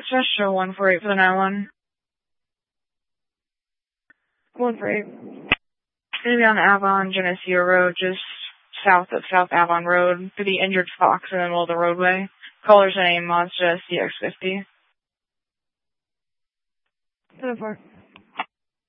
Just show 148 for the 9-1. 148. Gonna be on Avon Geneseo Road, just south of South Avon Road, for the injured fox in the middle of the roadway. Caller's name Mazda CX-50. 7-4.